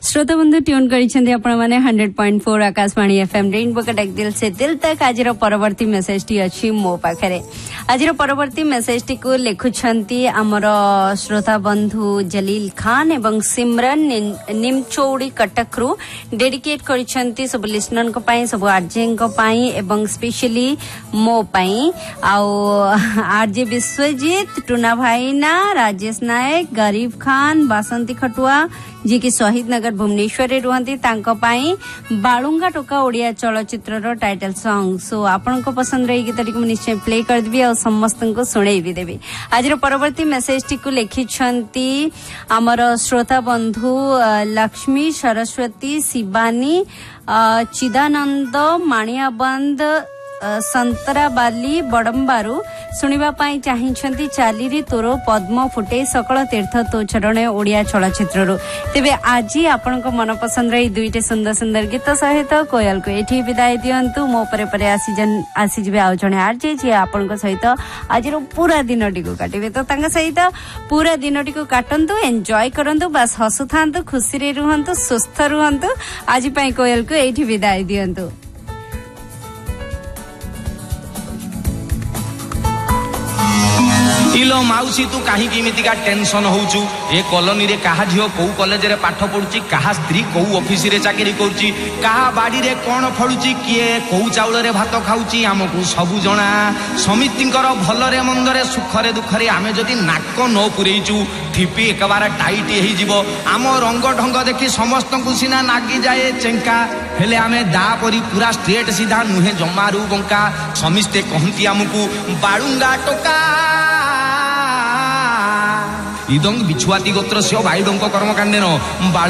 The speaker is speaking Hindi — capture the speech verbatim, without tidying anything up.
श्रोता बंधु ट्यून करिसेंती आपण माने hundred point four Akashvani FM rainbow Cuttack दिल से दिल तक। आज परवर्ती मेसेज टी अछि मो पाखरे। आज परवर्ती मेसेज टी को लिखुछंती हमर श्रोता बंधु जलील खान एवं सिमरन निमचौड़ी कटक रु डेडिकेट करिसेंती सब लिसनर को पाई, सब आरजे को पाई एवं स्पेशली मो पाई। आउ आरजे विश्वजीत, टूना भाईना, राजेश नायक, गरीब खान, बासंती खटुआ जी की शहीद नगर भुवनेश्वर रुहंती तांको पाई बालुंगा टोका ओडिया चलचित्र रो टाइटल सॉन्ग। सो आपन को पसंद रही गीत को निश्चय प्ले कर देबी और समस्त को सुनाई भी देबी। आज रो परवर्ती मेसेज टी को लिखी छंती हमर श्रोता बंधु लक्ष्मी, सरस्वती, शिवानी, चिदानंद, माणियाबंद, संतराबाली बड़म्बारू सुनिबा पाई चाहिछंती चालीरी तोरो पद्म फुटे सकल तीर्थ तो चरण ओडिया चलचित्र रो। तेबे आजी आपन को मन पसंद रही दुईटे सुंदर सुंदर गीत सहित कोयल को एठी विदाई दियंतु। मो परे परे आसी जन आसी जबे आउ जणे आरजे जे आपन को सहित आज रो पूरा दिनटी को काटिबे। तो तांगा सहित पूरा दिनटी को काटंतु, एन्जॉय करंतु, बस हसुथांतु, खुशी रे रुहंतु, सुस्थ रुहंतु। आज पई कोयल को एठी विदाई दियंतु। इलो माउसी तू कहीं किमितिका टेंशन होउचु? ए कॉलोनी रे कहा झियो को कॉलेज रे पाठ पढुची, कहा स्त्री को ऑफिस रे चाकरी करची, कहा बाड़ी रे कोन फळुची, किए को चाउल रे भात खाउची, हमकु सबु जणा। समितिंकर भल रे मंद रे सुख रे दुख रे आमे जदी नाक न पुरेइचु ठिपी एक बार टाइट हेई जिवो। आम रंग ढंग देखि समस्त को सिना नागी जाए चेंका, हेले आमे दा परी पूरा स्ट्रेट सीधा नुहे जमारू बंका। समिस्ते कहंती हमकु बाळुंगा टोका इदं बिछुआती गोत्र से बायुडंक कर्मकांडेन बाळु